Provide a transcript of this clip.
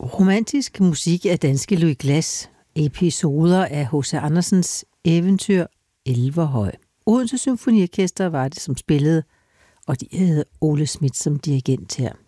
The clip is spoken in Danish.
Romantisk musik af danske Louis Glass. Episoder af H.C. Andersens eventyr Elverhøj. Odense Symfoniorkester var det, som spillede, og de havde Ole Schmidt som dirigent her.